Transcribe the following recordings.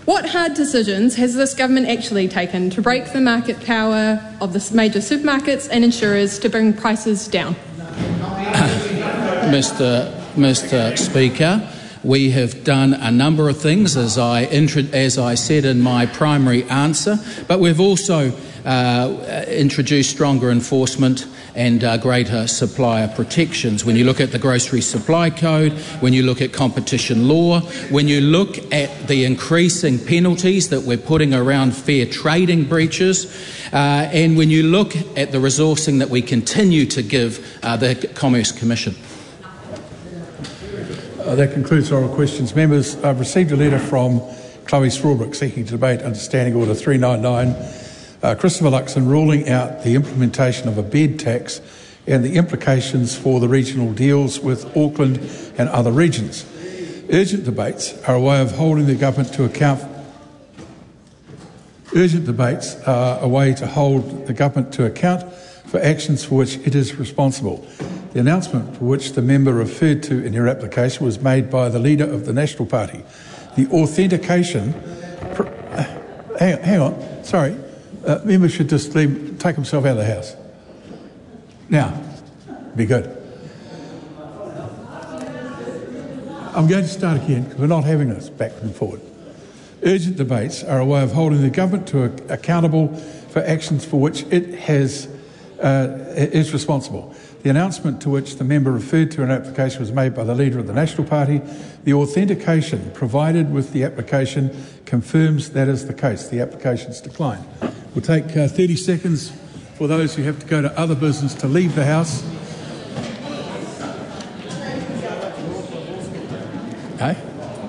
What hard decisions has this government actually taken to break the market power of the major supermarkets and insurers to bring prices down? Mr. Speaker, we have done a number of things, as I said in my primary answer, but we've also introduced stronger enforcement and greater supplier protections. When you look at the Grocery Supply Code, when you look at competition law, when you look at the increasing penalties that we're putting around fair trading breaches, and when you look at the resourcing that we continue to give the Commerce Commission. That concludes oral questions. Members, I've received a letter from Chloe Strawbrook seeking to debate under Standing Order 399, Christopher Luxon ruling out the implementation of a bed tax and the implications for the regional deals with Auckland and other regions. Urgent debates are a way of holding the government to account. Urgent debates are a way to hold the government to account for actions for which it is responsible. The announcement for which the member referred to in her application was made by the leader of the National Party. The authentication... hang on, sorry. Members should just take himself out of the House. Now, be good. I'm going to start again because we're not having this back and forward. Urgent debates are a way of holding the government accountable for actions for which it is responsible. The announcement to which the member referred to in an application was made by the leader of the National Party. The authentication provided with the application confirms that is the case. The application's declined. We'll take 30 seconds for those who have to go to other business to leave the House. Okay.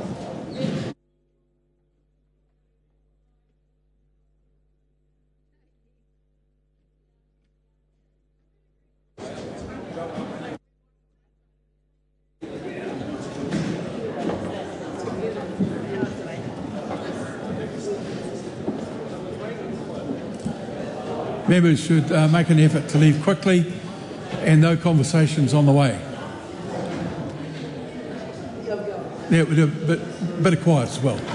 Members should make an effort to leave quickly and no conversations on the way. Yeah, a bit of quiet as well.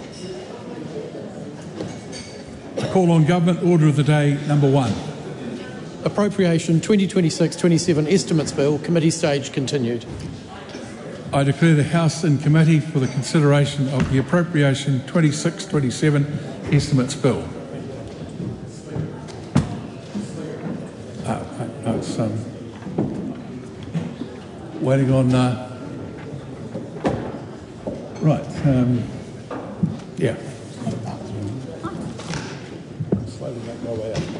I call on Government Order of the Day number 1. Appropriation 2026-27 Estimates Bill, committee stage continued. I declare the House in committee for the consideration of the Appropriation 26-27 Estimates Bill. It's waiting on... right, yeah. Slowly make my way up.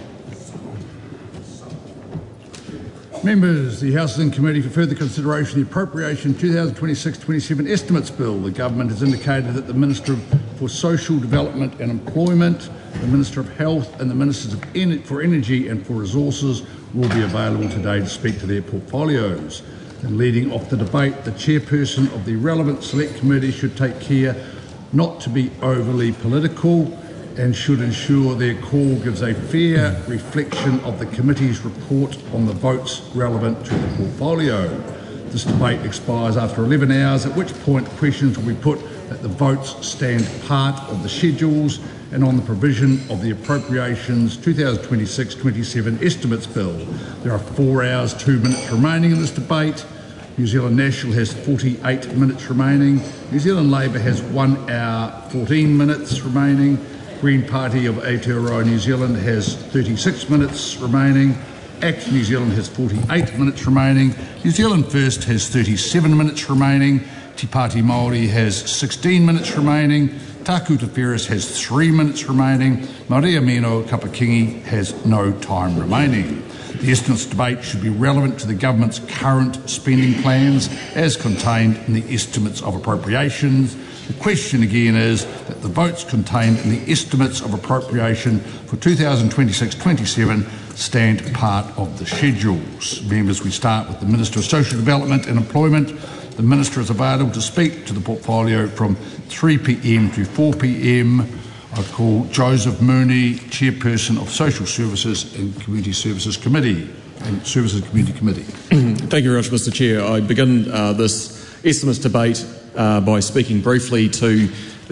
Members, the House is in committee for further consideration of the Appropriation 2026-27 Estimates Bill. The Government has indicated that the Minister for Social Development and Employment, the Minister of Health and the Ministers for Energy and for Resources will be available today to speak to their portfolios. And leading off the debate, the chairperson of the relevant select committee should take care not to be overly political and should ensure their call gives a fair reflection of the committee's report on the votes relevant to the portfolio. This debate expires after 11 hours, at which point questions will be put that the votes stand part of the schedules and on the provision of the Appropriations 2026-27 Estimates Bill. There are 4 hours, 2 minutes remaining in this debate. New Zealand National has 48 minutes remaining. New Zealand Labour has 1 hour, 14 minutes remaining. Green Party of Aotearoa New Zealand has 36 minutes remaining. ACT New Zealand has 48 minutes remaining. New Zealand First has 37 minutes remaining. Te Pāti Māori has 16 minutes remaining. Taku Te Wheres has 3 minutes remaining. Maria Mino Kapakingi has no time remaining. The estimates debate should be relevant to the government's current spending plans as contained in the estimates of appropriations. The question again is that the votes contained in the estimates of appropriation for 2026-27 stand part of the schedules. Members, we start with the Minister of Social Development and Employment. The Minister is available to speak to the portfolio from 3 p.m. to 4 p.m. I call Joseph Mooney, Chairperson of Social Services and Community Services Committee and Services Community Committee. Thank you very much, Mr. Chair. I begin this estimates debate by speaking briefly to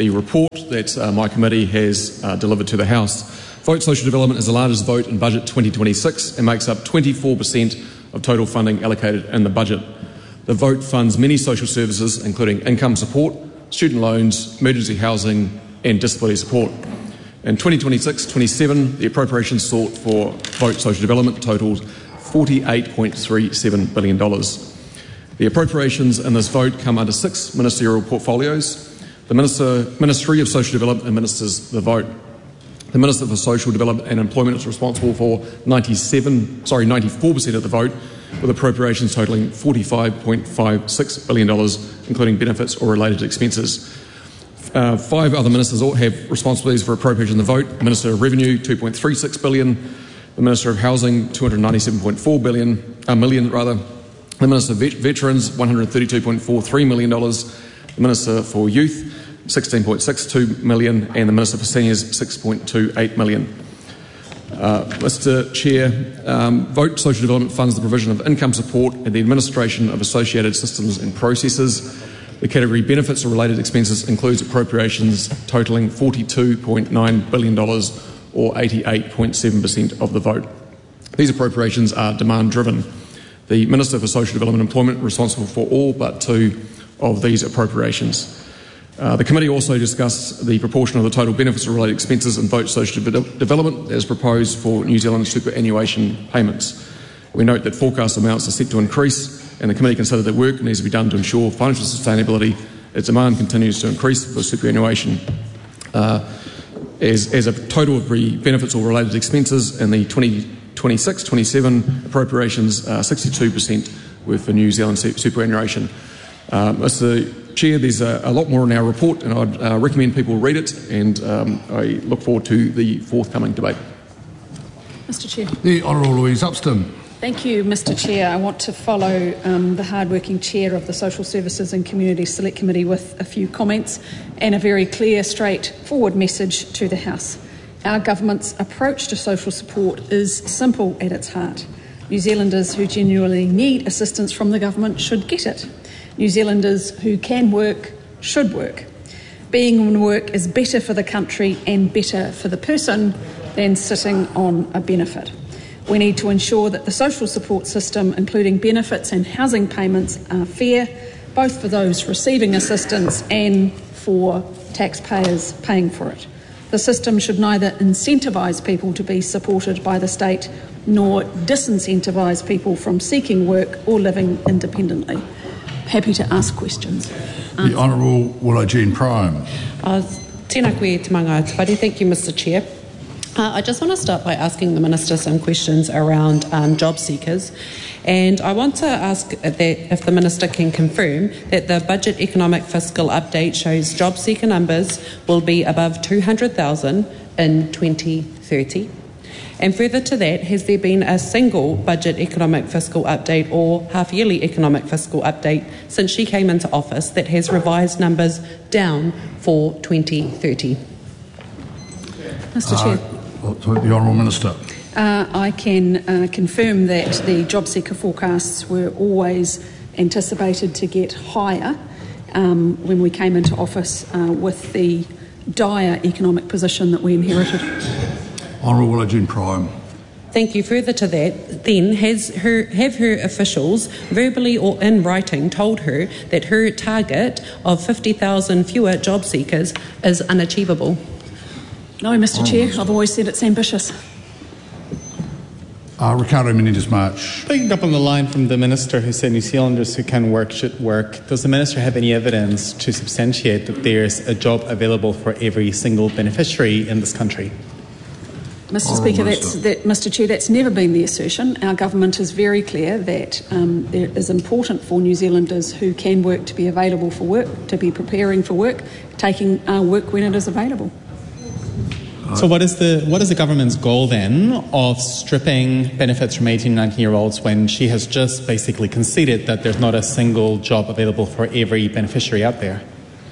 the report that my committee has delivered to the House. Vote Social Development is the largest vote in Budget 2026 and makes up 24% of total funding allocated in the budget. The vote funds many social services, including income support, student loans, emergency housing and disability support. In 2026-27, the appropriations sought for Vote Social Development totalled $48.37 billion. The appropriations in this vote come under 6 ministerial portfolios. The Ministry of Social Development administers the vote. The Minister for Social Development and Employment is responsible for 94% of the vote, with appropriations totalling $45.56 billion, including benefits or related expenses. 5 other ministers have responsibilities for appropriation in the vote. The Minister of Revenue, $2.36 billion. The Minister of Housing, $297.4 million. The Minister of Veterans, $132.43 million. The Minister for Youth, $16.62 million, and the Minister for Seniors, $6.28 million. Mr. Chair, Vote Social Development funds the provision of income support and the administration of associated systems and processes. The category benefits or related expenses includes appropriations totalling $42.9 billion or 88.7% of the vote. These appropriations are demand-driven. The Minister for Social Development and Employment is responsible for all but 2 of these appropriations. The committee also discussed the proportion of the total benefits or related expenses in Vote Social Development as proposed for New Zealand superannuation payments. We note that forecast amounts are set to increase, and the committee considered that work needs to be done to ensure financial sustainability as demand continues to increase for superannuation. As a total of the benefits or related expenses in the 2026-27 appropriations, 62% were for New Zealand superannuation. Mr. Chair, there's a lot more in our report, and I'd recommend people read it, and I look forward to the forthcoming debate. Mr. Chair. The Honourable Louise Upston. Thank you, Mr. Chair. I want to follow the hard-working Chair of the Social Services and Community Select Committee with a few comments and a very clear, straightforward message to the House. Our government's approach to social support is simple at its heart. New Zealanders who genuinely need assistance from the government should get it. New Zealanders who can work should work. Being in work is better for the country and better for the person than sitting on a benefit. We need to ensure that the social support system, including benefits and housing payments, are fair, both for those receiving assistance and for taxpayers paying for it. The system should neither incentivise people to be supported by the state nor disincentivise people from seeking work or living independently. Happy to ask questions. The Honourable Willa Jean Prime. Tēnā koe te manga atuwhare. Thank you, Mr. Chair. I just want to start by asking the Minister some questions around job seekers, and I want to ask that if the Minister can confirm that the Budget Economic Fiscal Update shows job seeker numbers will be above 200,000 in 2030. And further to that, has there been a single Budget Economic Fiscal Update or half-yearly Economic Fiscal Update since she came into office that has revised numbers down for 2030? Mr. Chair. The Honourable Minister. I can confirm that the job seeker forecasts were always anticipated to get higher when we came into office with the dire economic position that we inherited. Honourable Willa Jean Prime. Thank you. Further to that, then, have her officials, verbally or in writing, told her that her target of 50,000 fewer job seekers is unachievable? No, Mr. Chair. I've always said it's ambitious. Ricardo Menendez-March. Picking up on the line from the Minister who said New Zealanders who can work should work, does the Minister have any evidence to substantiate that there's a job available for every single beneficiary in this country? Mr. Speaker, Mr. Chair, that's never been the assertion. Our government is very clear that it is important for New Zealanders who can work to be available for work, to be preparing for work, taking work when it is available. So what is the government's goal then of stripping benefits from 18 and 19-year-olds when she has just basically conceded that there's not a single job available for every beneficiary out there?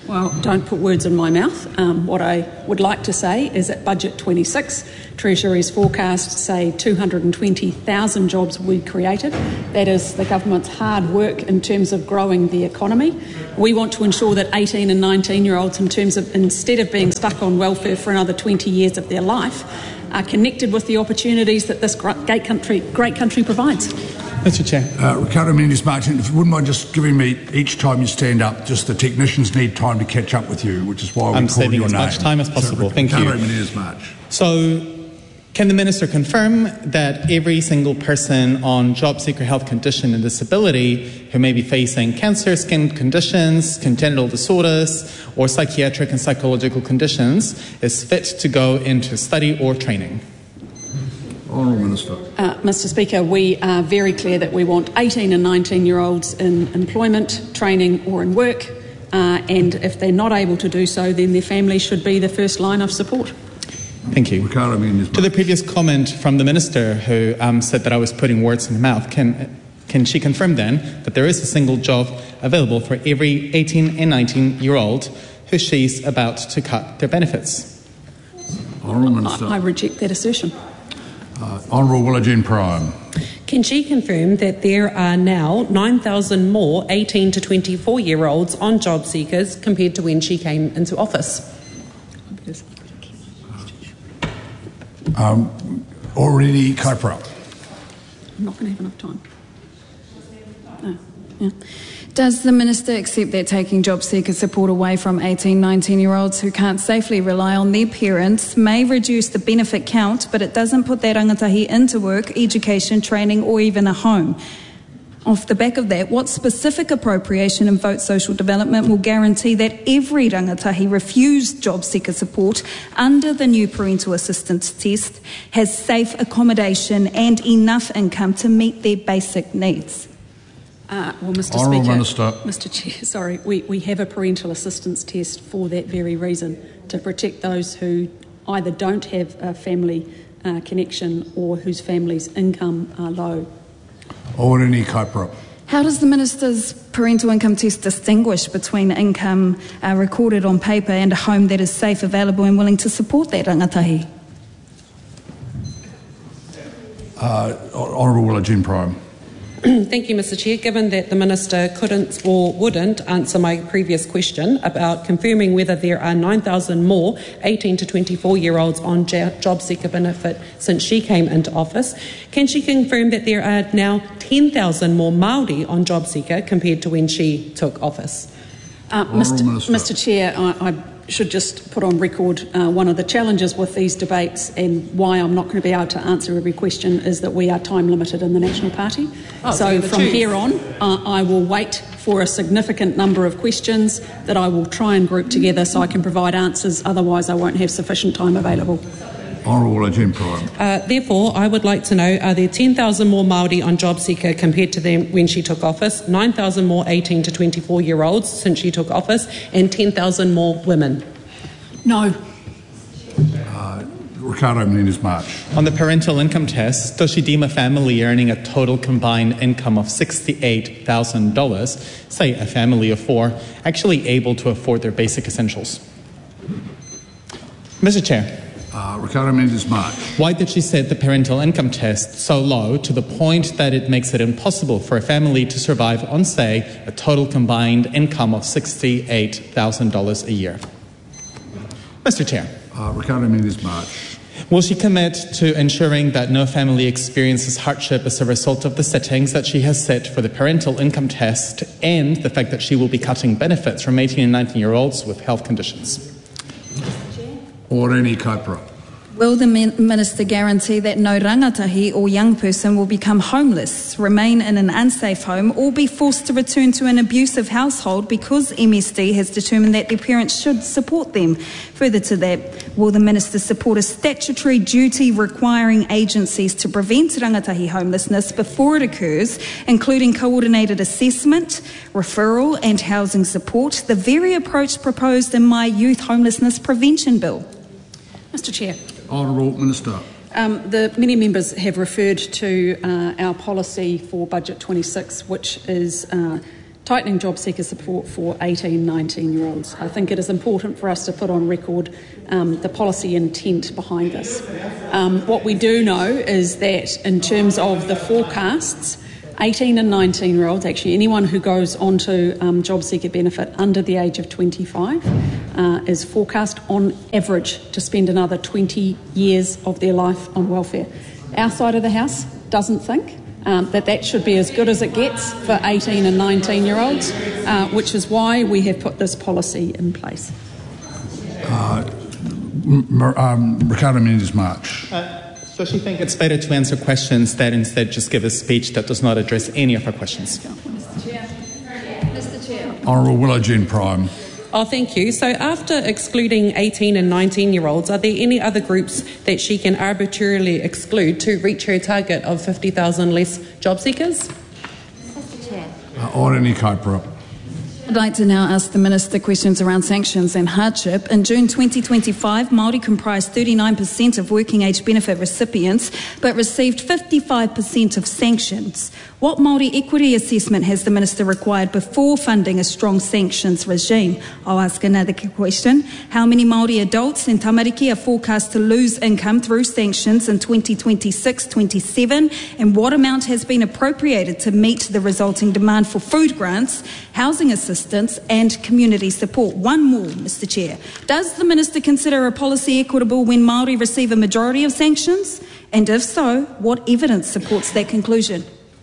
Well, don't put words in my mouth. What I would like to say is that Budget 26, Treasury's forecasts say 220,000 jobs will be created. That is the government's hard work in terms of growing the economy. We want to ensure that 18 and 19-year-olds, in terms of instead of being stuck on welfare for another 20 years of their life, are connected with the opportunities that this great country provides. Mr. Chair. Ricardo Mendes-Martin, if you wouldn't mind just giving me, each time you stand up, just the technicians need time to catch up with you, which is why we called your name. I'm saving as much time as possible. Thank you. Ricardo Mendes-Martin. So, can the Minister confirm that every single person on job seeker health condition and disability who may be facing cancer, skin conditions, congenital disorders, or psychiatric and psychological conditions is fit to go into study or training? Honourable Minister. Mr. Speaker, we are very clear that we want 18 and 19-year-olds in employment, training or in work, and if they're not able to do so, then their family should be the first line of support. Thank you. To the previous comment from the Minister who said that I was putting words in her mouth, can she confirm then that there is a single job available for every 18 and 19-year-old who she's about to cut their benefits? Honourable Minister. I reject that assertion. Honourable Willa-Jean Prime. Can she confirm that there are now 9,000 more 18 to 24-year-olds on job seekers compared to when she came into office? Already Kaipara. I'm not going to have enough time. No. Yeah. Does the Minister accept that taking job seeker support away from 18, 19-year-olds who can't safely rely on their parents may reduce the benefit count, but it doesn't put that rangatahi into work, education, training or even a home? Off the back of that, what specific appropriation in Vote Social Development will guarantee that every rangatahi refused job seeker support under the new parental assistance test has safe accommodation and enough income to meet their basic needs? Well, Mr. Honourable Speaker, Minister. Mr. Chair, sorry, we have a parental assistance test for that very reason, to protect those who either don't have a family connection or whose family's income are low. Already Kaipara. How does the Minister's parental income test distinguish between income recorded on paper and a home that is safe, available and willing to support that rangatahi? Honourable Willa-Jean Prime. Thank you, Mr. Chair. Given that the Minister couldn't or wouldn't answer my previous question about confirming whether there are 9,000 more 18 to 24-year-olds on job seeker benefit since she came into office, can she confirm that there are now 10,000 more Māori on job seeker compared to when she took office? Mr. Chair, I should just put on record one of the challenges with these debates and why I'm not going to be able to answer every question is that we are time limited in the National Party. So from here on, I will wait for a significant number of questions that I will try and group together so I can provide answers, otherwise I won't have sufficient time available. Honourable Willa-Jean Prime. Therefore, I would like to know, are there 10,000 more Māori on job seeker compared to them when she took office, 9,000 more 18 to 24-year-olds since she took office, and 10,000 more women? No. Ricardo Mendes-Martin. On the parental income test, does she deem a family earning a total combined income of $68,000, say a family of four, actually able to afford their basic essentials? Mr. Chair. Ricardo Mendes-Martin. Why did she set the parental income test so low to the point that it makes it impossible for a family to survive on, say, a total combined income of $68,000 a year? Mr. Chair. Ricardo Mendes-Martin. Will she commit to ensuring that no family experiences hardship as a result of the settings that she has set for the parental income test and the fact that she will be cutting benefits from 18 and 19-year-olds with health conditions? Oreni Kaipara. Will the Minister guarantee that no rangatahi or young person will become homeless, remain in an unsafe home or be forced to return to an abusive household because MSD has determined that their parents should support them? Further to that, will the Minister support a statutory duty requiring agencies to prevent rangatahi homelessness before it occurs, including coordinated assessment, referral and housing support, the very approach proposed in my Youth Homelessness Prevention Bill? Mr. Chair. Honourable Minister. The many members have referred to our policy for Budget 26, which is tightening job seeker support for 18, 19-year-olds. I think it is important for us to put on record the policy intent behind this. What we do know is that in terms of the forecasts, 18 and 19-year-olds, actually anyone who goes onto job seeker benefit under the age of 25 is forecast on average to spend another 20 years of their life on welfare. Our side of the House doesn't think that should be as good as it gets for 18 and 19-year-olds, which is why we have put this policy in place. Ricardo Mendes-March. Does she think it's better to answer questions that instead just give a speech that does not address any of her questions? Mr. Chair. Honourable Willow-Jean Prime. Oh, thank you. So after excluding 18 and 19-year-olds, are there any other groups that she can arbitrarily exclude to reach her target of 50,000 less job seekers? Mr. Chair. Orani Kaipara. I'd like to now ask the Minister questions around sanctions and hardship. In June 2025, Māori comprised 39% of working age benefit recipients, but received 55% of sanctions. What Māori equity assessment has the Minister required before funding a strong sanctions regime? I'll ask another question. How many Māori adults in Tamariki are forecast to lose income through sanctions in 2026-27? And what amount has been appropriated to meet the resulting demand for food grants, housing assistance and community support? One more, Mr. Chair. Does the Minister consider a policy equitable when Māori receive a majority of sanctions? And if so, what evidence supports that conclusion?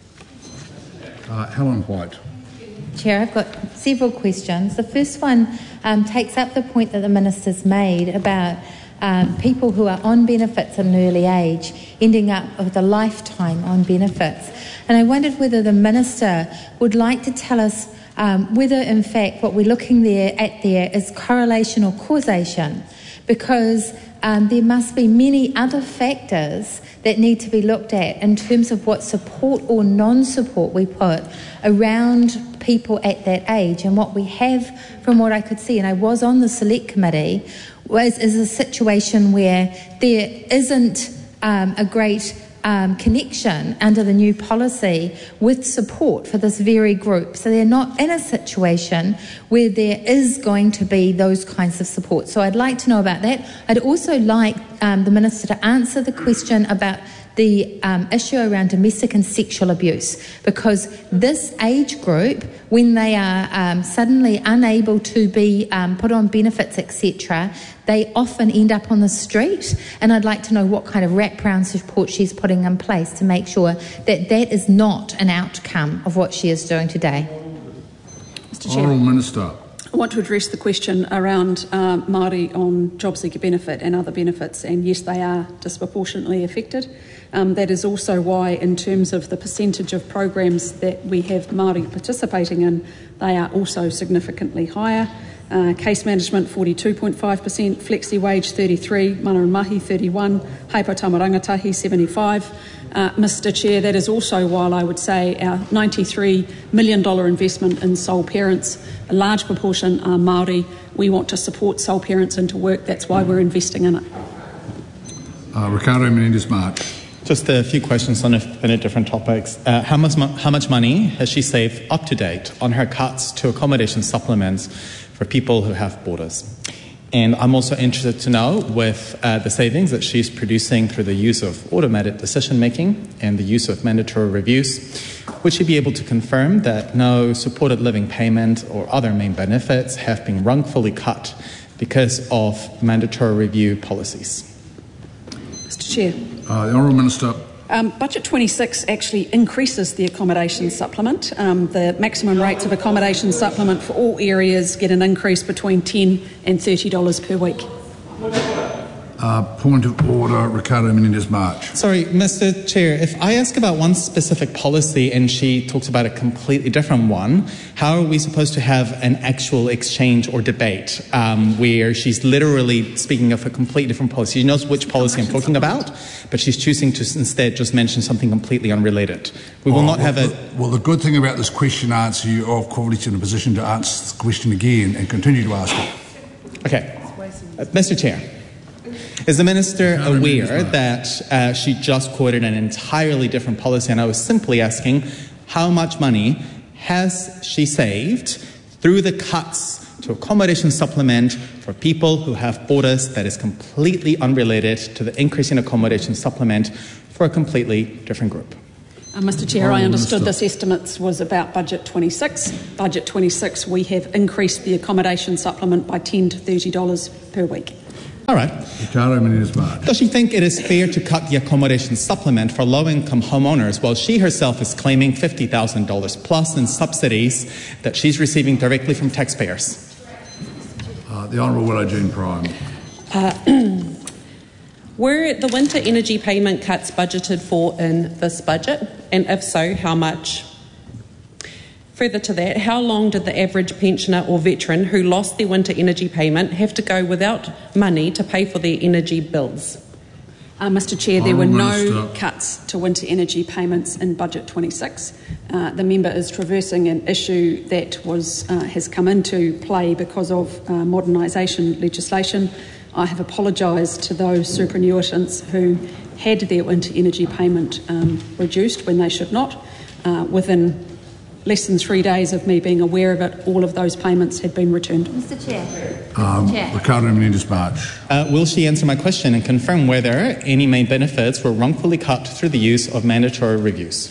Helen White. Chair, I've got several questions. The first one takes up the point that the Minister's made about people who are on benefits at an early age ending up with a lifetime on benefits. And I wondered whether the Minister would like to tell us whether, in fact, what we're looking at there is correlation or causation, because there must be many other factors that need to be looked at in terms of what support or non-support we put around people at that age. And what we have, from what I could see, and I was on the select committee, is a situation where there isn't a great connection under the new policy with support for this very group. So they're not in a situation where there is going to be those kinds of support. So I'd like to know about that. I'd also like the Minister to answer the question about the issue around domestic and sexual abuse, because this age group, when they are suddenly unable to be put on benefits, etc., they often end up on the street, and I'd like to know what kind of wraparound support she's putting in place to make sure that that is not an outcome of what she is doing today. Mr. Chair. Honourable Minister. I want to address the question around Māori on job seeker benefit and other benefits, and yes, they are disproportionately affected. That is also why, in terms of the percentage of programs that we have Māori participating in, they are also significantly higher. Case management 42.5%, flexi wage 33%, mana and mahi 31%, haipatama rangatahi 75%. Mr. Chair, that is also why I would say our $93 million investment in sole parents, a large proportion are Māori. We want to support sole parents into work. That's why we're investing in it. Ricardo Mendes-March. Just a few questions on a different topics. How much money has she saved up to date on her cuts to accommodation supplements for people who have borders? And I'm also interested to know, with the savings that she's producing through the use of automated decision-making and the use of mandatory reviews, would she be able to confirm that no supported living payment or other main benefits have been wrongfully cut because of mandatory review policies? Mr. Chair. The Honourable Minister. Budget 26 actually increases the accommodation supplement. The maximum rates of accommodation supplement for all areas get an increase between $10 and $30 per week. Point of order, Ricardo Mendes-March. Sorry, Mr. Chair, if I ask about one specific policy and she talks about a completely different one, how are we supposed to have an actual exchange or debate where she's literally speaking of a completely different policy? She knows which policy I'm talking about, but she's choosing to instead just mention something completely unrelated. We will not have a... Well, the good thing about this question answer, you are of course in a position to answer the question again and continue to ask it. Okay. Mr. Chair. Is the Minister aware that she just quoted an entirely different policy, and I was simply asking how much money has she saved through the cuts to accommodation supplement for people who have orders that is completely unrelated to the increase in accommodation supplement for a completely different group? Mr Chair, I understood this estimate was about Budget 26. Budget 26, we have increased the accommodation supplement by $10 to $30 per week. All right. Ricardo Menendez-March. Does she think it is fair to cut the accommodation supplement for low-income homeowners while she herself is claiming $50,000 plus in subsidies that she's receiving directly from taxpayers? The Honourable Willow Jean Prime. Were the winter energy payment cuts budgeted for in this budget? And if so, how much? Further to that, how long did the average pensioner or veteran who lost their winter energy payment have to go without money to pay for their energy bills? Mr Chair, there were no cuts to winter energy payments in Budget 26. The member is traversing an issue that has come into play because of modernisation legislation. I have apologised to those superannuitants who had their winter energy payment reduced when they should not. Within less than 3 days of me being aware of it, all of those payments had been returned. Mr Chair. Ricardo Menendez-March. Will she answer my question and confirm whether any main benefits were wrongfully cut through the use of mandatory reviews?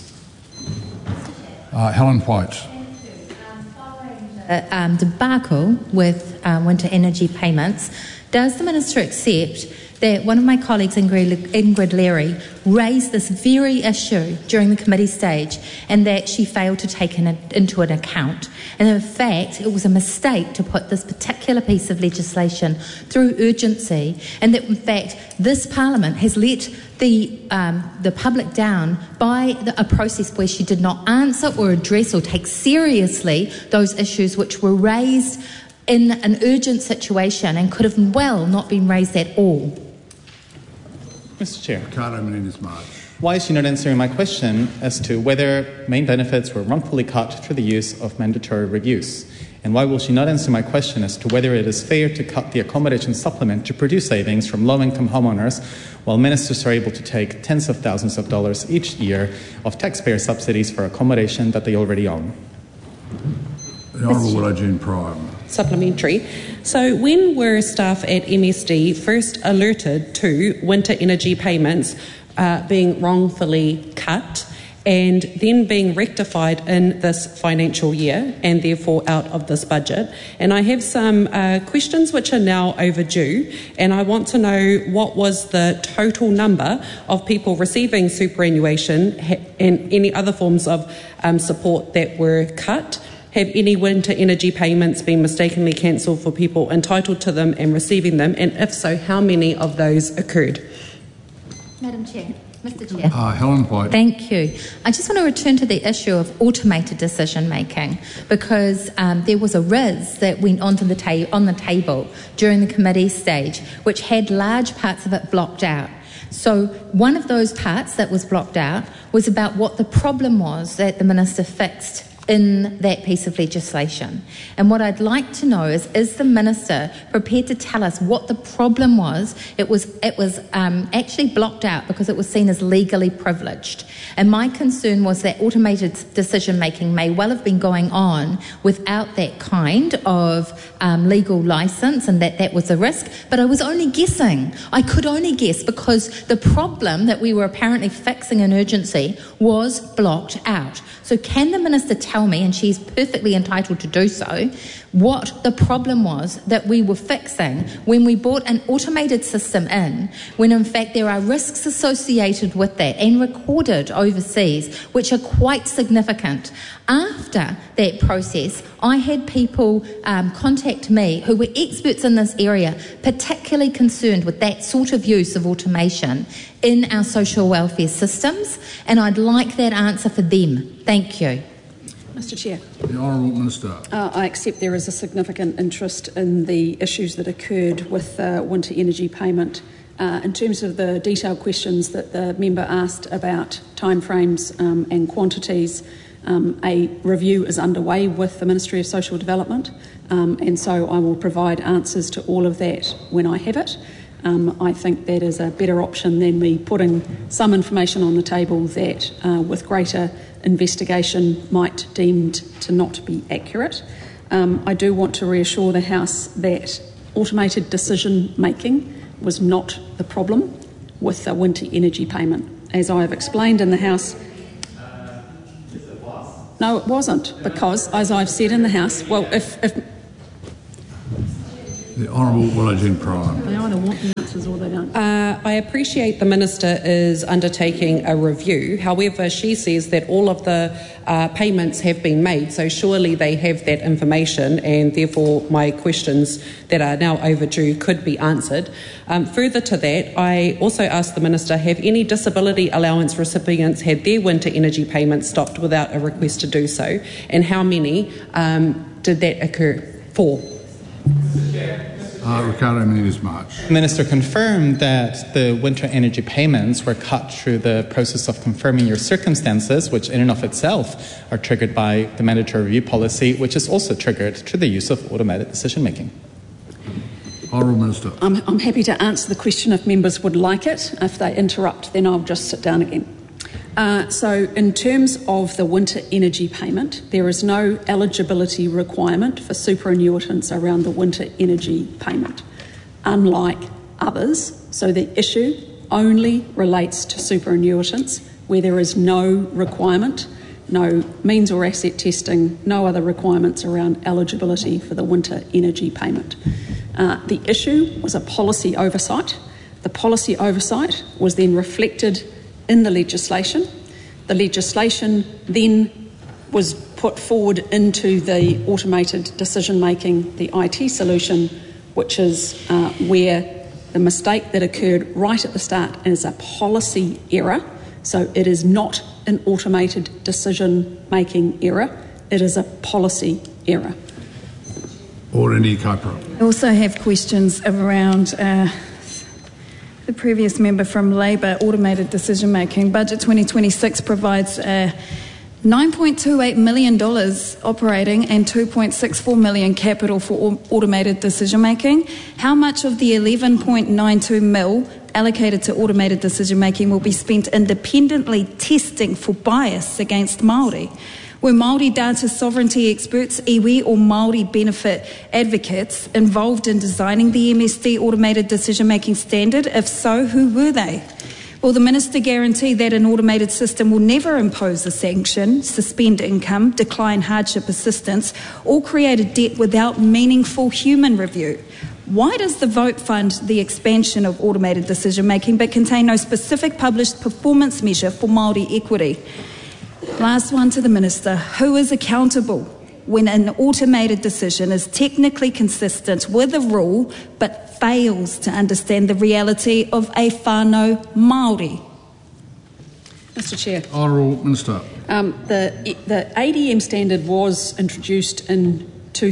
Helen White. Following the debacle with winter energy payments, does the Minister accept that one of my colleagues, Ingrid Leary, raised this very issue during the committee stage and that she failed to take it into an account? And in fact, it was a mistake to put this particular piece of legislation through urgency, and that in fact this Parliament has let the public down by a process where she did not answer or address or take seriously those issues which were raised in an urgent situation and could have well not been raised at all. Mr Chair. Ricardo Menendez-March. Why is she not answering my question as to whether main benefits were wrongfully cut through the use of mandatory reviews? And why will she not answer my question as to whether it is fair to cut the accommodation supplement to produce savings from low-income homeowners while ministers are able to take tens of thousands of dollars each year of taxpayer subsidies for accommodation that they already own? The Honourable Willow Jean Prime. Supplementary. So when were staff at MSD first alerted to winter energy payments being wrongfully cut and then being rectified in this financial year and therefore out of this budget? And I have some questions which are now overdue, and I want to know what was the total number of people receiving superannuation and any other forms of support that were cut. Have any winter energy payments been mistakenly cancelled for people entitled to them and receiving them? And if so, how many of those occurred? Madam Chair. Mr Chair. Helen White. Thank you. I just want to return to the issue of automated decision making, because there was a RIS that went on the table during the committee stage which had large parts of it blocked out. So one of those parts that was blocked out was about what the problem was that the Minister fixed in that piece of legislation. And what I'd like to know is the Minister prepared to tell us what the problem was? It was actually blocked out because it was seen as legally privileged. And my concern was that automated decision making may well have been going on without that kind of legal licence, and that was a risk. But I was only guessing. I could only guess because the problem that we were apparently fixing in urgency was blocked out. So can the Minister tell me, and she's perfectly entitled to do so, what the problem was that we were fixing when we brought an automated system in, when in fact there are risks associated with that and recorded overseas which are quite significant. After that process, I had people contact me who were experts in this area, particularly concerned with that sort of use of automation in our social welfare systems, and I'd like that answer for them. Thank you. Mr Chair. The Honourable Minister. I accept there is a significant interest in the issues that occurred with winter energy payment. In terms of the detailed questions that the member asked about timeframes and quantities, a review is underway with the Ministry of Social Development, and so I will provide answers to all of that when I have it. I think that is a better option than me putting some information on the table that, with greater investigation, might deemed to not be accurate. I do want to reassure the House that automated decision making was not the problem with the winter energy payment. As I have explained in the House, no, it wasn't, because, as I've said in the House, well, if The Honourable Willow-Jean Pryor. they either want the answers or they don't. I appreciate the Minister is undertaking a review. However, she says that all of the payments have been made, so surely they have that information, and therefore my questions that are now overdue could be answered. Further to that, I also asked the Minister, have any disability allowance recipients had their winter energy payments stopped without a request to do so, and how many did that occur for? Ricardo Menendez-March. The Minister confirmed that the winter energy payments were cut through the process of confirming your circumstances, which in and of itself are triggered by the mandatory review policy, which is also triggered through the use of automated decision-making. Honourable Minister. I'm happy to answer the question if members would like it. If they interrupt, then I'll just sit down again. So in terms of the winter energy payment, there is no eligibility requirement for superannuitants around the winter energy payment, unlike others. So the issue only relates to superannuitants where there is no requirement, no means or asset testing, no other requirements around eligibility for the winter energy payment. The issue was a policy oversight. The policy oversight was then reflected in the legislation. The legislation then was put forward into the automated decision-making, the IT solution, which is where the mistake that occurred right at the start is a policy error. So it is not an automated decision-making error, it is a policy error. Oreni Kaipara. I also have questions around the previous member from Labour, automated decision-making. Budget 2026 provides $9.28 million operating and $2.64 million capital for automated decision-making. How much of the $11.92 million allocated to automated decision-making will be spent independently testing for bias against Māori? Were Māori data sovereignty experts, iwi or Māori benefit advocates involved in designing the MSD automated decision-making standard? If so, who were they? Will the Minister guarantee that an automated system will never impose a sanction, suspend income, decline hardship assistance, or create a debt without meaningful human review? Why does the vote fund the expansion of automated decision-making but contain no specific published performance measure for Māori equity? Last one to the Minister. Who is accountable when an automated decision is technically consistent with a rule but fails to understand the reality of a whānau Māori? Mr Chair. Honourable Minister. The ADM standard was introduced in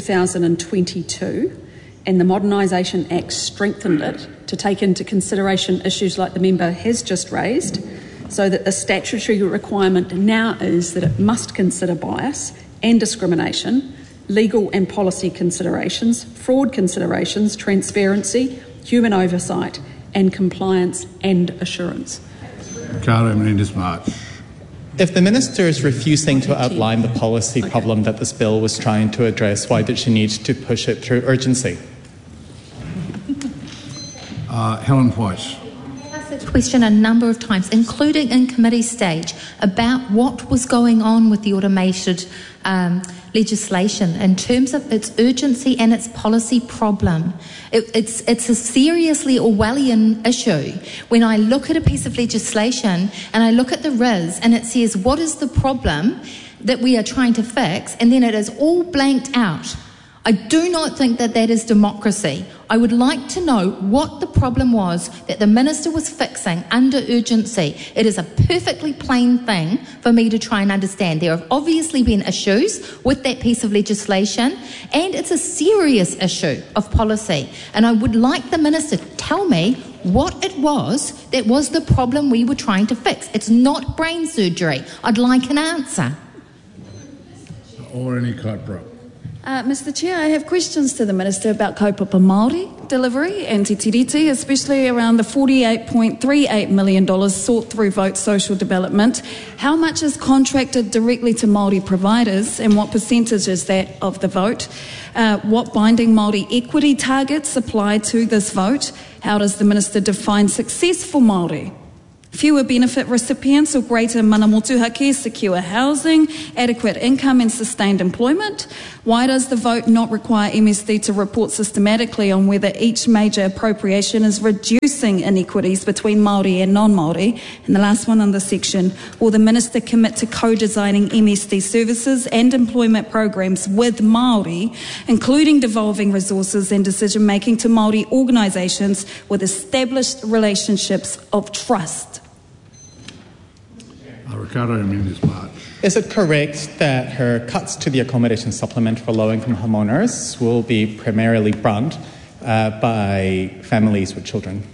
2022 and the Modernisation Act strengthened it to take into consideration issues like the member has just raised, so that the statutory requirement now is that it must consider bias and discrimination, legal and policy considerations, fraud considerations, transparency, human oversight and compliance and assurance. Ricardo Menendez-March. If the Minister is refusing to outline the policy problem that this bill was trying to address, why did she need to push it through urgency? Helen White. Question a number of times, including in committee stage, about what was going on with the automated legislation in terms of its urgency and its policy problem. It's a seriously Orwellian issue. When I look at a piece of legislation and I look at the RIS and it says what is the problem that we are trying to fix, and then it is all blanked out. I do not think that that is democracy. I would like to know what the problem was that the Minister was fixing under urgency. It is a perfectly plain thing for me to try and understand. There have obviously been issues with that piece of legislation, and it's a serious issue of policy. And I would like the Minister to tell me what it was that was the problem we were trying to fix. It's not brain surgery. I'd like an answer. Oreni Kaipara. Mr Chair, I have questions to the Minister about kaupapa Māori delivery and te tiriti, especially around the $48.38 million sought through Vote Social Development. How much is contracted directly to Māori providers and what percentage is that of the vote? What binding Māori equity targets apply to this vote? How does the Minister define successful Māori? Fewer benefit recipients or greater mana motuhake, secure housing, adequate income and sustained employment? Why does the vote not require MSD to report systematically on whether each major appropriation is reducing inequities between Māori and non-Māori? And the last one on this section, will the Minister commit to co-designing MSD services and employment programs with Māori, including devolving resources and decision-making to Māori organisations with established relationships of trust? Ricardo Mendes March. Is it correct that her cuts to the accommodation supplement for low-income homeowners will be primarily borne by families with children?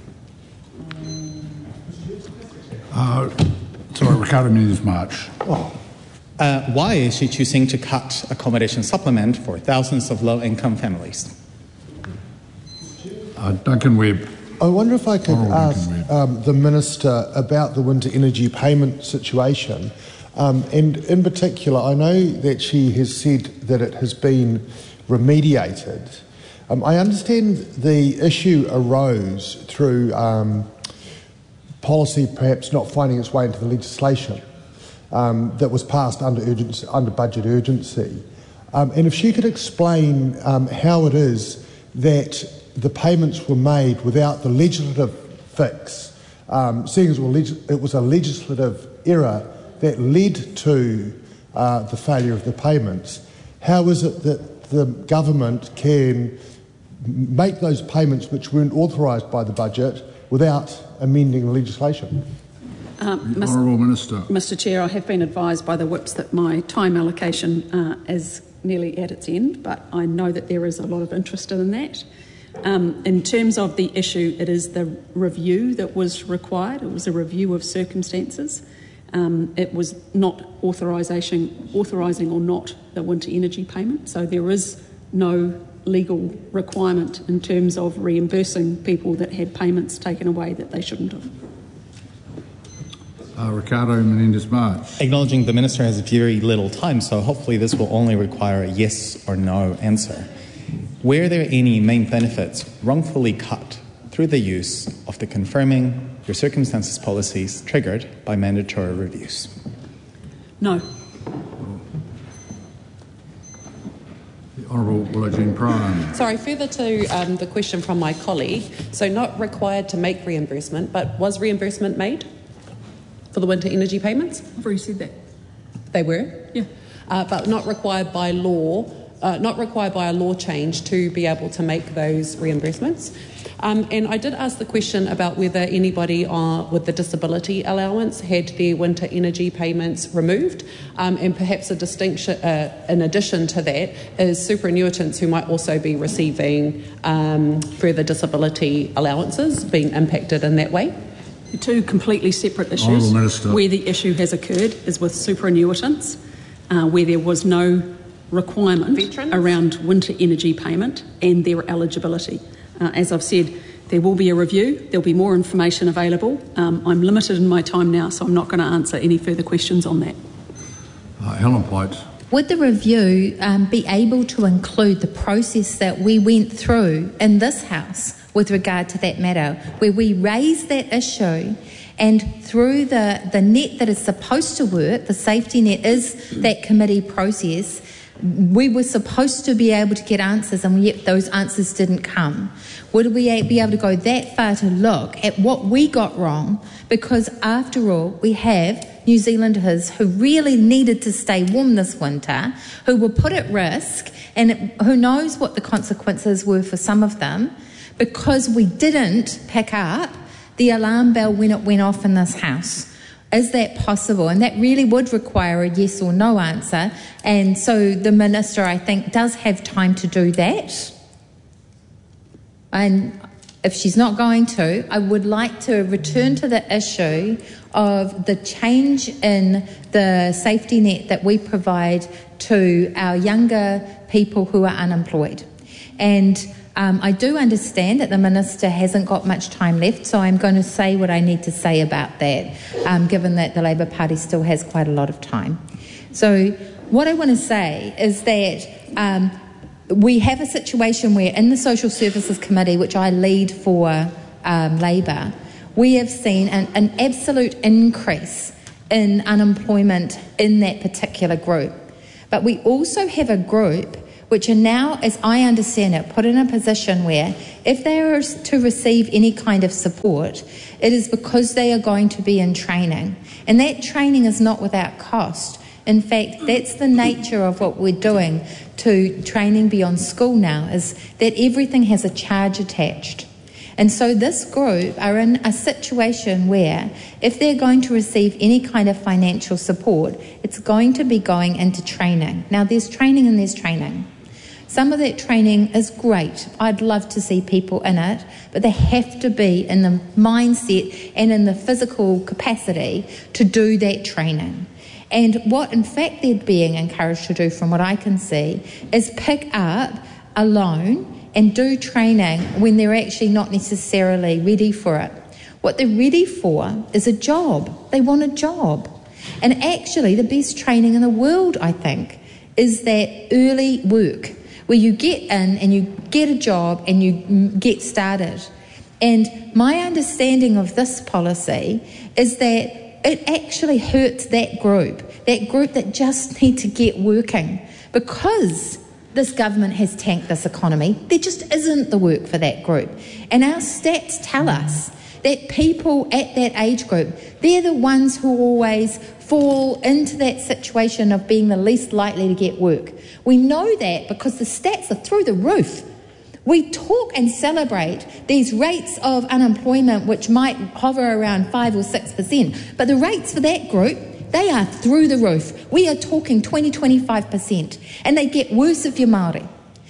Ricardo Mendes March. Why is she choosing to cut accommodation supplement for thousands of low-income families? Duncan Webb. I wonder if I could ask the Minister about the winter energy payment situation. And in particular, I know that she has said that it has been remediated. I understand the issue arose through policy perhaps not finding its way into the legislation that was passed under budget urgency. And if she could explain how it is that the payments were made without the legislative fix, seeing as it was a legislative error that led to the failure of the payments. How is it that the government can make those payments which weren't authorised by the budget without amending the legislation? Honourable Minister. Mr Chair, I have been advised by the whips that my time allocation is nearly at its end, but I know that there is a lot of interest in that. In terms of the issue, it is the review that was required. It was a review of circumstances. It was not authorising or not the winter energy payment. So there is no legal requirement in terms of reimbursing people that had payments taken away that they shouldn't have. Ricardo Menendez March. Acknowledging the Minister has very little time, so hopefully this will only require a yes or no answer. Were there any main benefits wrongfully cut through the use of the confirming your circumstances policies triggered by mandatory reviews? No. The Honourable Willow-Jean Prime. Sorry, further to the question from my colleague, so not required to make reimbursement, but was reimbursement made for the winter energy payments? I've already said that. They were? Yeah. But not required by law. Not required by a law change to be able to make those reimbursements. And I did ask the question about whether anybody with the disability allowance had their winter energy payments removed, and perhaps a distinction in addition to that is superannuitants who might also be receiving further disability allowances being impacted in that way. Two completely separate issues. Where the issue has occurred is with superannuitants, where there was no requirement around winter energy payment and their eligibility. As I've said, there will be a review, there'll be more information available. I'm limited in my time now, so I'm not going to answer any further questions on that. Helen White. Would the review be able to include the process that we went through in this House with regard to that matter, where we raised that issue and through the net that is supposed to work, the safety net is that committee process, we were supposed to be able to get answers and yet those answers didn't come. Would we be able to go that far to look at what we got wrong? Because after all, we have New Zealanders who really needed to stay warm this winter, who were put at risk, and who knows what the consequences were for some of them, because we didn't pick up the alarm bell when it went off in this House. Is that possible? And that really would require a yes or no answer. And so the Minister, I think, does have time to do that. And if she's not going to, I would like to return to the issue of the change in the safety net that we provide to our younger people who are unemployed. And I do understand that the Minister hasn't got much time left, so I'm going to say what I need to say about that, given that the Labour Party still has quite a lot of time. So what I want to say is that we have a situation where in the Social Services Committee, which I lead for Labour, we have seen an absolute increase in unemployment in that particular group. But we also have a group which are now, as I understand it, put in a position where if they are to receive any kind of support, it is because they are going to be in training. And that training is not without cost. In fact, that's the nature of what we're doing to training beyond school now, is that everything has a charge attached. And so this group are in a situation where if they're going to receive any kind of financial support, it's going to be going into training. Now, there's training and there's training. Some of that training is great. I'd love to see people in it, but they have to be in the mindset and in the physical capacity to do that training. And what, in fact, they're being encouraged to do, from what I can see, is pick up a loan and do training when they're actually not necessarily ready for it. What they're ready for is a job. They want a job. And actually, the best training in the world, I think, is that early work, where you get in and you get a job and you get started. And my understanding of this policy is that it actually hurts that group that just need to get working, because this government has tanked this economy. There just isn't the work for that group. And our stats tell us that people at that age group, they're the ones who always fall into that situation of being the least likely to get work. We know that because the stats are through the roof. We talk and celebrate these rates of unemployment which might hover around 5 or 6%, but the rates for that group, they are through the roof. We are talking 20-25%, and they get worse if you're Māori.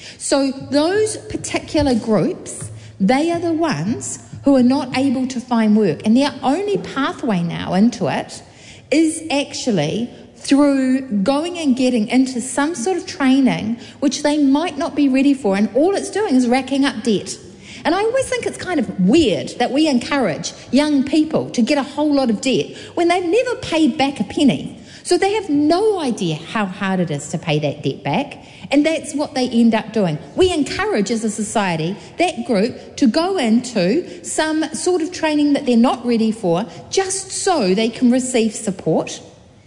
So those particular groups, they are the ones who are not able to find work, and their only pathway now into it is actually through going and getting into some sort of training which they might not be ready for, and all it's doing is racking up debt. And I always think it's kind of weird that we encourage young people to get a whole lot of debt when they've never paid back a penny. So they have no idea how hard it is to pay that debt back, and that's what they end up doing. We encourage as a society that group to go into some sort of training that they're not ready for just so they can receive support.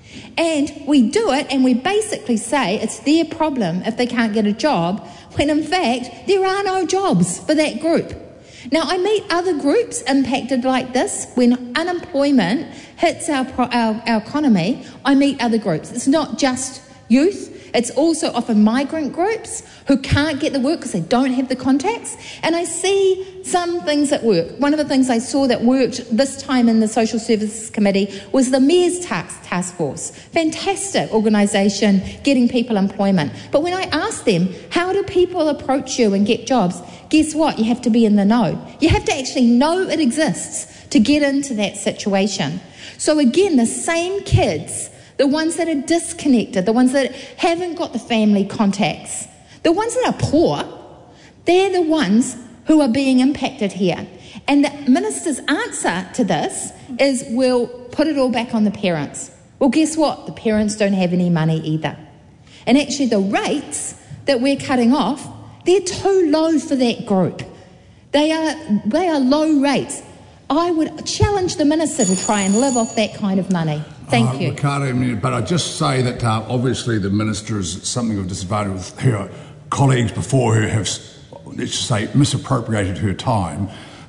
And we do it and we basically say it's their problem if they can't get a job, when in fact there are no jobs for that group. Now, I meet other groups impacted like this. When unemployment hits our economy, I meet other groups. It's not just youth. It's also often migrant groups who can't get the work because they don't have the contacts. And I see some things that work. One of the things I saw that worked this time in the Social Services Committee was the Mayor's Task Force. Fantastic organisation getting people employment. But when I asked them, how do people approach you and get jobs? Guess what? You have to be in the know. You have to actually know it exists to get into that situation. So again, the same kids, the ones that are disconnected, the ones that haven't got the family contacts, the ones that are poor, they're the ones who are being impacted here. And the Minister's answer to this is, we'll put it all back on the parents. Well, guess what? The parents don't have any money either. And actually the rates that we're cutting off, they're too low for that group. They are low rates. I would challenge the Minister to try and live off that kind of money. Thank you. Ricardo, but I just say that obviously the Minister is something of disadvantage with her colleagues before her have, let's say, misappropriated her time.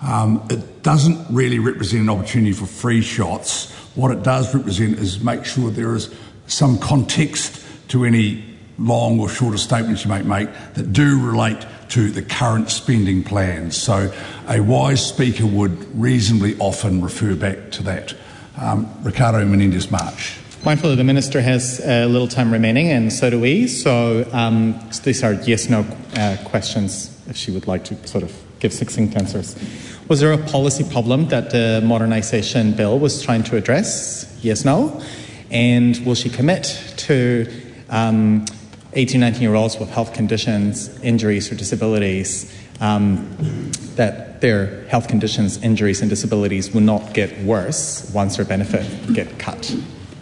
It doesn't really represent an opportunity for free shots. What it does represent is make sure there is some context to any long or shorter statements you might make that do relate to the current spending plans. So a wise speaker would reasonably often refer back to that. Ricardo Menendez-March. Mindful that the Minister has a little time remaining, and so do we. So these are yes/no questions, if she would like to sort of give 16 answers. Was there a policy problem that the modernisation bill was trying to address? Yes, no? And will she commit to 18, 19-year-olds with health conditions, injuries or disabilities, that their health conditions, injuries and disabilities will not get worse once their benefit get cut?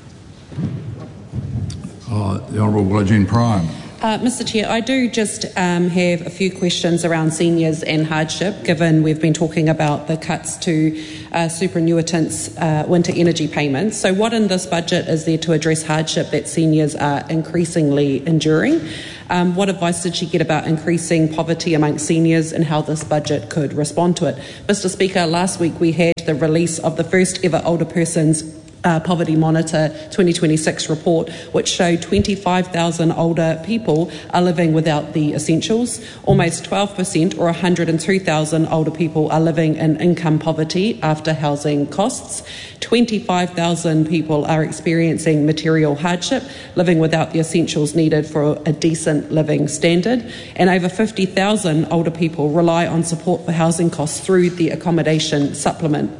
The Honourable Willie-Jean Prime. Mr Chair, I do just have a few questions around seniors and hardship, given we've been talking about the cuts to superannuitants' winter energy payments. So what in this budget is there to address hardship that seniors are increasingly enduring? What advice did she get about increasing poverty amongst seniors and how this budget could respond to it? Mr Speaker, last week we had the release of the first ever older persons Poverty Monitor 2026 report, which showed 25,000 older people are living without the essentials. Almost 12%, or 102,000 older people, are living in income poverty after housing costs. 25,000 people are experiencing material hardship, living without the essentials needed for a decent living standard. And over 50,000 older people rely on support for housing costs through the accommodation supplement.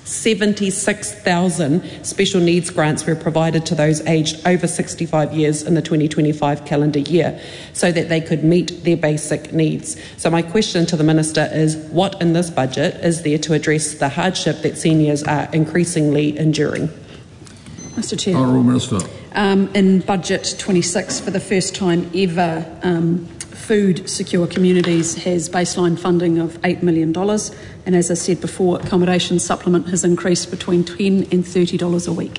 76,000 special needs grants were provided to those aged over 65 years in the 2025 calendar year so that they could meet their basic needs. So my question to the Minister is, what in this budget is there to address the hardship that seniors are increasingly enduring? Mr Chair. Honourable Minister. In Budget 26, for the first time ever, Food Secure Communities has baseline funding of $8 million, and as I said before, accommodation supplement has increased between $10 and $30 a week.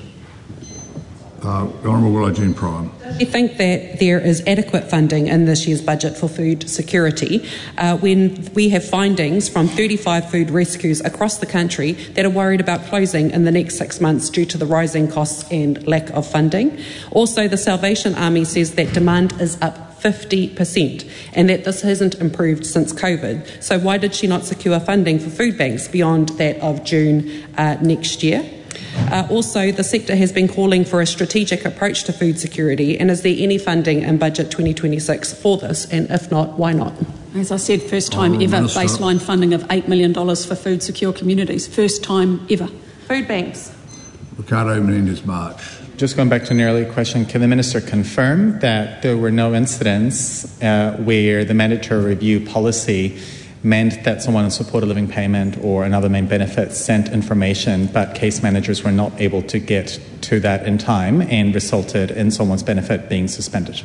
Honourable Willie-Jean Prime. Do you think that there is adequate funding in this year's budget for food security when we have findings from 35 food rescues across the country that are worried about closing in the next 6 months due to the rising costs and lack of funding? Also, the Salvation Army says that demand is up 50% and that this hasn't improved since COVID. So why did she not secure funding for food banks beyond that of June next year? Also, the sector has been calling for a strategic approach to food security, and is there any funding in Budget 2026 for this, and if not, why not? As I said, first time ever, baseline funding of $8 million for Food Secure Communities. First time ever. Food banks. Ricardo Menendez-March. Just going back to an earlier question, can the Minister confirm that there were no incidents where the mandatory review policy meant that someone on supported living payment or another main benefit sent information but case managers were not able to get to that in time and resulted in someone's benefit being suspended?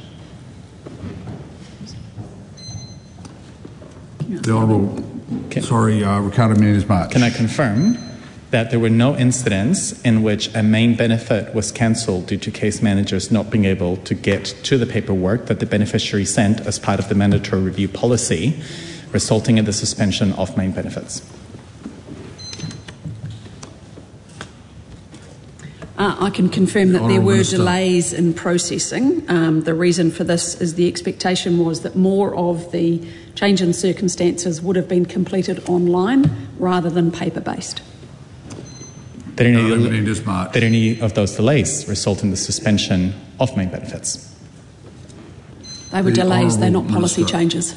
The Honourable, Ricardo Menendez-March. Can I confirm that there were no incidents in which a main benefit was cancelled due to case managers not being able to get to the paperwork that the beneficiary sent as part of the mandatory review policy, resulting in the suspension of main benefits? I can confirm that there were delays in processing. The reason for this is the expectation was that more of the change in circumstances would have been completed online rather than paper-based. Did any of those delays result in the suspension of main benefits? They were delays, they're not policy changes.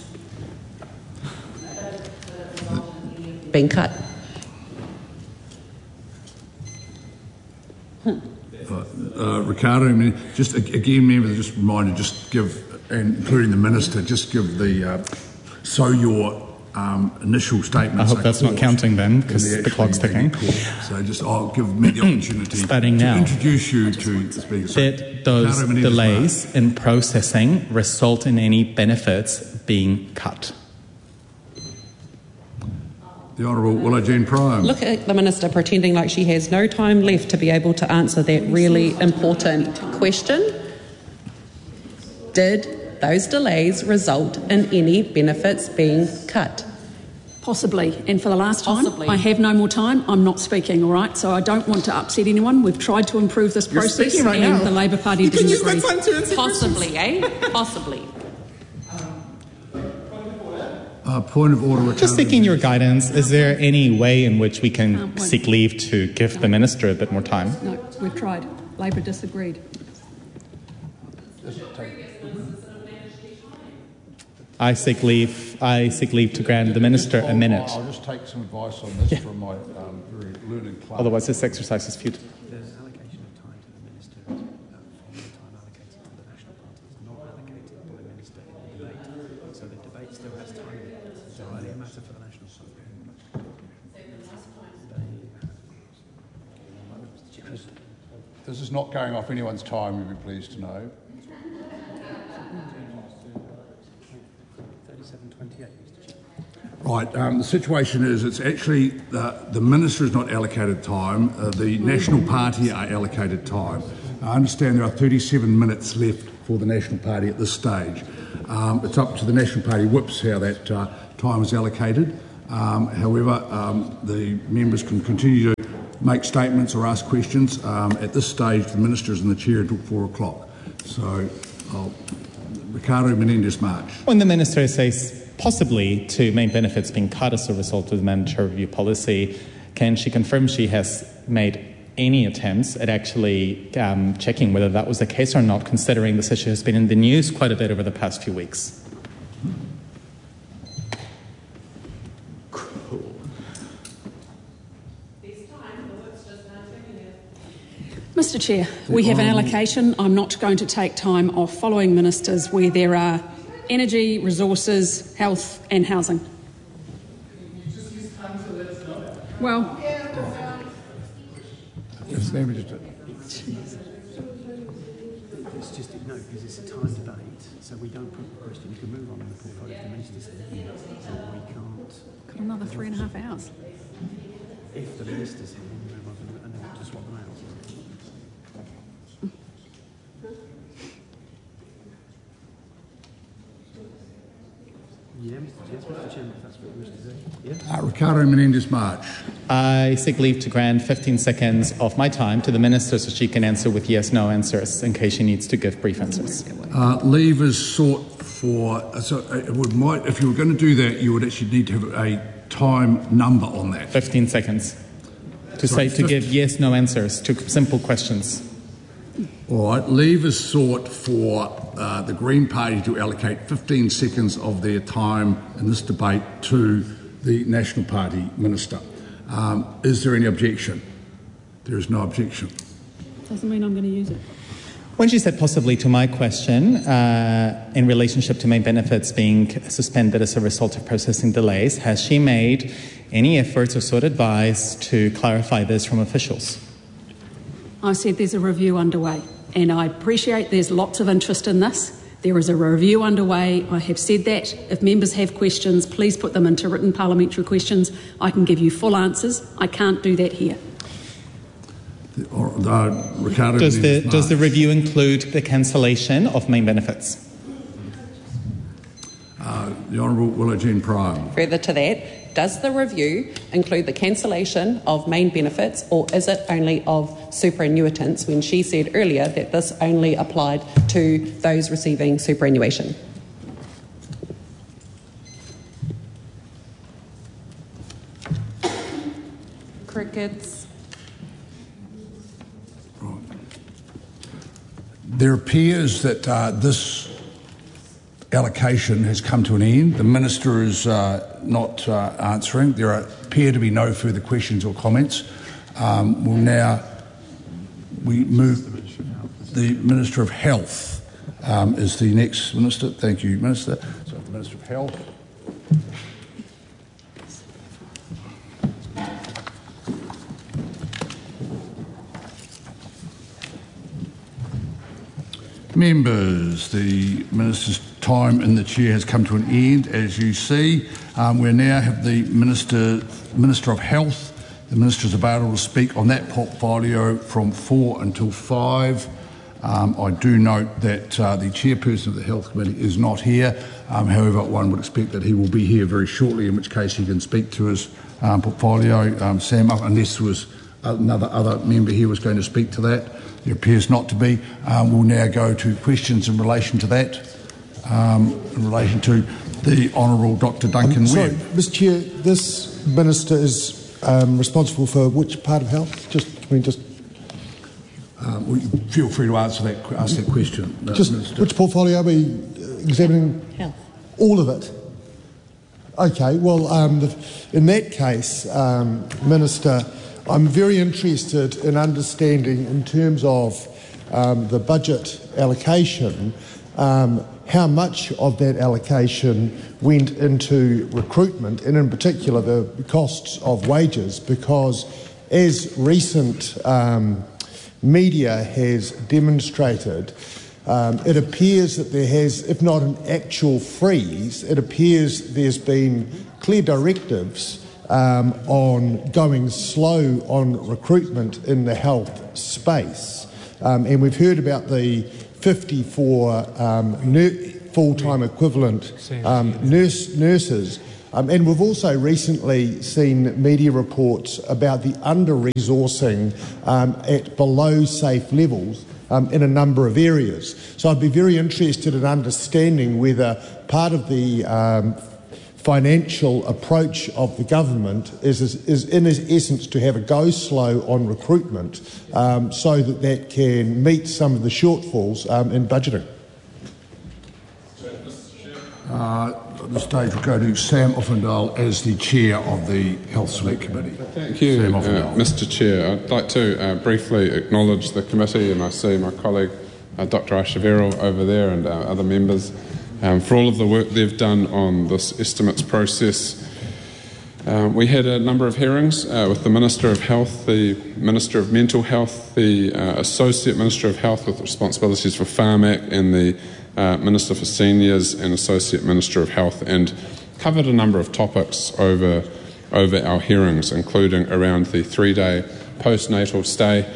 Being cut. Ricardo, just again, member, just reminder, just give, and including the Minister, just give the your initial statements. I hope that's not counting then, because the clock's ticking. So I'll give me the opportunity starting now to introduce you to the Speaker. Did those delays in processing result in any benefits being cut? The Honourable Willie-Jean Prime. Look at the Minister pretending like she has no time left to be able to answer that really important question. Did those delays result in any benefits being cut? Possibly. And for the last time, I have no more time. I'm not speaking, all right? So I don't want to upset anyone. We've tried to improve this process and the Labour Party didn't agree. Possibly, eh? Possibly. Point of order. Just seeking your guidance, is there any way in which we can seek leave to give the Minister a bit more time? No, we've tried. Labour disagreed. I seek leave to grant the Minister a minute. I'll just take some advice on this from my very learned club. Otherwise, this exercise is futile. The allocation of time to the Minister from the time allocated to the National Party is not allocated by the Minister in the debate. So the debate still has time. It's only a matter for the National Party. This is not going off anyone's time, you'll be pleased to know. 37:28, Mr. Chair. Right, the situation is it's actually the Minister is not allocated time, the National Party are allocated time. I understand there are 37 minutes left for the National Party at this stage. It's up to the National Party whips how that time is allocated. However, the members can continue to make statements or ask questions. At this stage, the Minister is in the chair until 4 o'clock. So, Ricardo Menendez-March. When the Minister says possibly to main benefits being cut as a result of the mandatory review policy, can she confirm she has made any attempts at actually checking whether that was the case or not, considering this issue has been in the news quite a bit over the past few weeks? Mr. Chair, we have an allocation. I'm not going to take time off following ministers where there are energy, resources, health and housing. Well, it's just no, because it's a time debate, so we don't put the question. You can move on in the portfolio if the minister says we can't. got another 3.5 hours. If the minister's here, we move on and then we'll just swap them out. Yeah, Mr. Chairman, if that's what you wish to do. Yeah. Ricardo Menendez-March. I seek leave to grant 15 seconds of my time to the Minister so she can answer with yes/no answers in case she needs to give brief answers. Leave is sought for. If you were going to do that, you would actually need to have a time number on that. 15 seconds. To give yes/no answers to simple questions. All right. Leave is sought for the Green Party to allocate 15 seconds of their time in this debate to the National Party Minister. Is there any objection? There is no objection. Doesn't mean I'm going to use it. When she said possibly to my question in relationship to main benefits being suspended as a result of processing delays, has she made any efforts or sought advice to clarify this from officials? I said there's a review underway, and I appreciate there's lots of interest in this. There is a review underway. I have said that. If members have questions, please put them into written parliamentary questions. I can give you full answers. I can't do that here. Ricardo, does the review include the cancellation of main benefits? The Honourable Willow-Jean Prime. Further to that, does the review include the cancellation of main benefits, or is it only of superannuitants, when she said earlier that this only applied to those receiving superannuation? Crickets. Right. There appears that this allocation has come to an end. The Minister is not answering. There appear to be no further questions or comments. We move. The Minister of Health is the next Minister. Thank you, Minister. So the Minister of Health. Members, the Minister's time in the chair has come to an end, as you see. We now have the Minister of Health. The Minister is available to speak on that portfolio from 4 until 5. I do note that the chairperson of the Health Committee is not here. However, one would expect that he will be here very shortly, in which case he can speak to his portfolio. Sam, unless there was other member here was going to speak to that. There appears not to be. We'll now go to questions in relation to that, in relation to the Honourable Dr Duncan Webb. Sorry, Mr Chair, this Minister is responsible for which part of health? Feel free to ask that question. Which portfolio are we examining? Health. All of it. Okay, well, in that case, Minister, I'm very interested in understanding in terms of the budget allocation, how much of that allocation went into recruitment and in particular the costs of wages, because as recent media has demonstrated, it appears that there has, if not an actual freeze, it appears there's been clear directives on going slow on recruitment in the health space. And we've heard about the 54 full-time equivalent nurses. And we've also recently seen media reports about the under-resourcing at below safe levels in a number of areas. So I'd be very interested in understanding whether part of the financial approach of the government is in essence to have a go slow on recruitment so that can meet some of the shortfalls in budgeting. At this stage we'll go to Sam Uffindale as the Chair of the Health Select Committee. Thank you, Mr Chair. I'd like to briefly acknowledge the committee, and I see my colleague Dr Aisha Verrill over there and other members for all of the work they've done on this estimates process. We had a number of hearings with the Minister of Health, the Minister of Mental Health, the Associate Minister of Health with responsibilities for Pharmac, and the Minister for Seniors and Associate Minister of Health, and covered a number of topics over our hearings, including around the 3-day postnatal stay.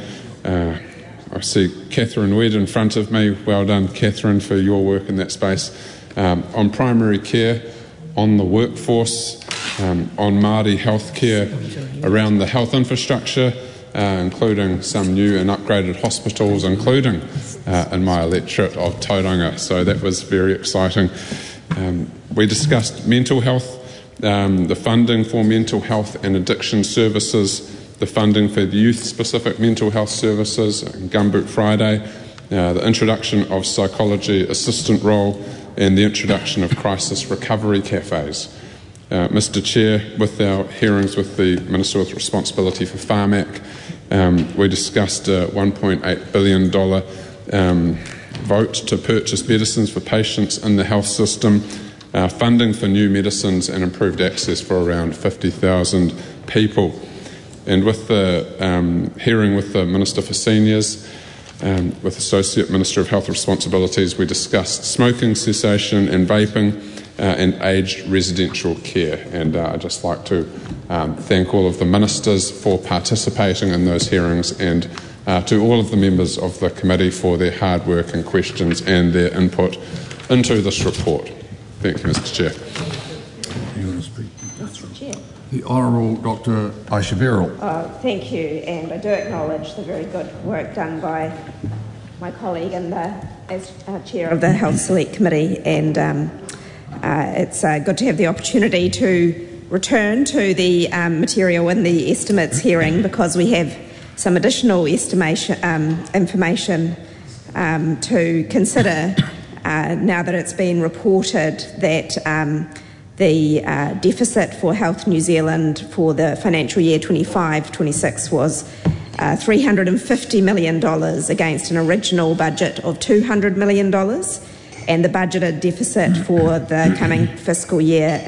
I see Catherine Wedd in front of me. Well done, Catherine, for your work in that space. On primary care, on the workforce, on Māori healthcare, around the health infrastructure, including some new and upgraded hospitals, including in my electorate of Tauranga. So that was very exciting. We discussed mental health, the funding for mental health and addiction services, the funding for the youth-specific mental health services, Gumboot Friday, the introduction of psychology assistant role, and the introduction of crisis recovery cafes. Mr Chair, with our hearings with the Minister with responsibility for Pharmac, we discussed a $1.8 billion vote to purchase medicines for patients in the health system, funding for new medicines and improved access for around 50,000 people. And with the hearing with the Minister for Seniors, with Associate Minister of Health Responsibilities, we discussed smoking cessation and vaping and aged residential care. And I'd just like to thank all of the ministers for participating in those hearings, and to all of the members of the committee for their hard work and questions and their input into this report. Thank you, Mr Chair. You want to speak? Mr Chair. The Honourable Dr Aisha Verrill. Thank you, and I do acknowledge the very good work done by my colleague as Chair of the Health Select Committee, and it's good to have the opportunity to return to the material in the estimates hearing, because we have some additional information to consider now that it's been reported that the deficit for Health New Zealand for the financial year 25-26 was $350 million against an original budget of $200 million, and the budgeted deficit for the coming financial year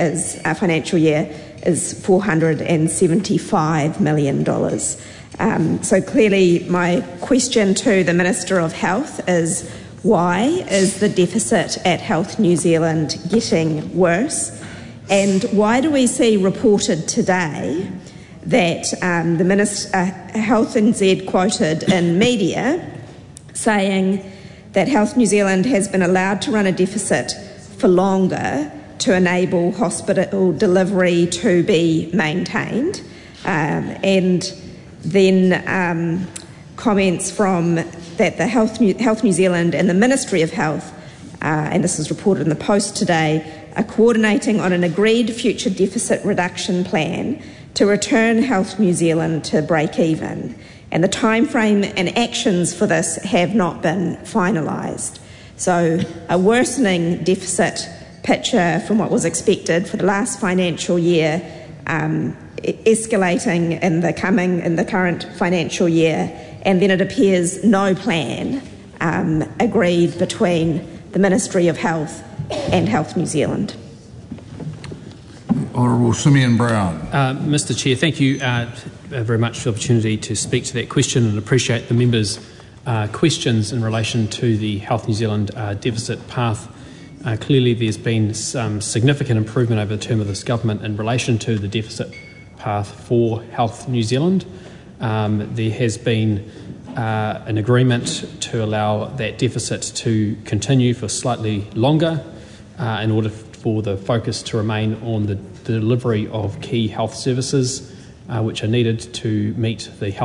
is $475 million. So clearly my question to the Minister of Health is, why is the deficit at Health New Zealand getting worse? And why do we see reported today that the Health NZ quoted in media saying that Health New Zealand has been allowed to run a deficit for longer to enable hospital delivery to be maintained, and then comments from that the Health New Zealand and the Ministry of Health, and this is reported in the Post today, are coordinating on an agreed future deficit reduction plan to return Health New Zealand to break even, and the timeframe and actions for this have not been finalised. So a worsening deficit picture from what was expected for the last financial year, escalating in the current financial year, and then it appears no plan agreed between the Ministry of Health and Health New Zealand. Honourable Simeon Brown. Mr Chair, thank you very much for the opportunity to speak to that question, and appreciate the members' questions in relation to the Health New Zealand deficit path. Clearly there's been some significant improvement over the term of this government in relation to the deficit path for Health New Zealand. There has been an agreement to allow that deficit to continue for slightly longer in order for the focus to remain on the delivery of key health services which are needed to meet the health